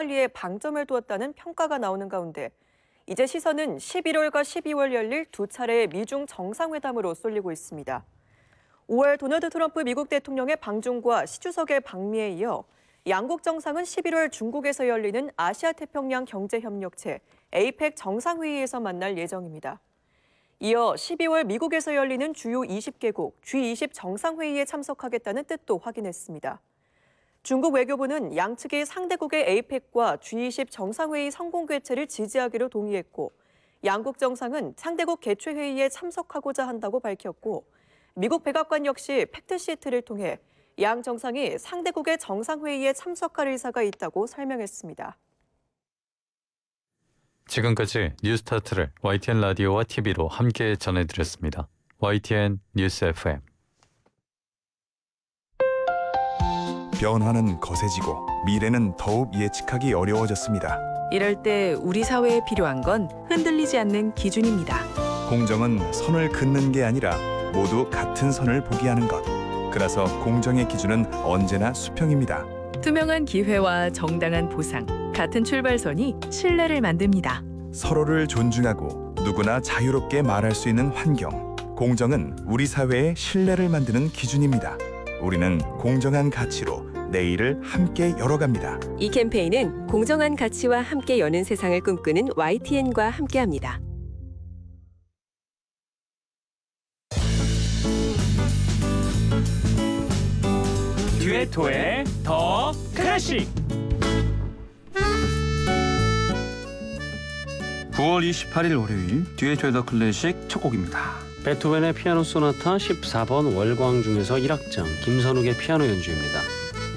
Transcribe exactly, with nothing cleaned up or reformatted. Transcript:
관리에 방점을 두었다는 평가가 나오는 가운데 이제 시선은 십일월과 십이월 열릴 두 차례의 미중 정상회담으로 쏠리고 있습니다. 오월 도널드 트럼프 미국 대통령의 방중과 시 주석의 방미에 이어 양국 정상은 십일월 중국에서 열리는 아시아태평양 경제협력체 에이펙 정상회의에서 만날 예정입니다. 이어 십이월 미국에서 열리는 주요 이십 개국 지 이십 정상회의에 참석하겠다는 뜻도 확인했습니다. 중국 외교부는 양측이 상대국의 에이펙과 지 이십 정상회의 성공 개최를 지지하기로 동의했고 양국 정상은 상대국 개최회의에 참석하고자 한다고 밝혔고 미국 백악관 역시 팩트시트를 통해 양 정상이 상대국의 정상회의에 참석할 의사가 있다고 설명했습니다. 지금까지 뉴스타트를 와이티엔 라디오와 티비로 함께 전해드렸습니다. 와이티엔 뉴스 에프엠. 변화는 거세지고 미래는 더욱 예측하기 어려워졌습니다. 이럴 때 우리 사회에 필요한 건 흔들리지 않는 기준입니다. 공정은 선을 긋는 게 아니라 모두 같은 선을 보게 하는 것. 그래서 공정의 기준은 언제나 수평입니다. 투명한 기회와 정당한 보상, 같은 출발선이 신뢰를 만듭니다. 서로를 존중하고 누구나 자유롭게 말할 수 있는 환경. 공정은 우리 사회의 신뢰를 만드는 기준입니다. 우리는 공정한 가치로 내일을 함께 열어갑니다. 이 캠페인은 공정한 가치와 함께 여는 세상을 꿈꾸는 와이티엔과 함께합니다. 듀에토의 더 클래식. 구월 이십팔일 월요일 듀에토의 더 클래식 첫 곡입니다. 베토벤의 피아노 소나타 십사 번 월광 중에서 일 악장 김선욱의 피아노 연주입니다.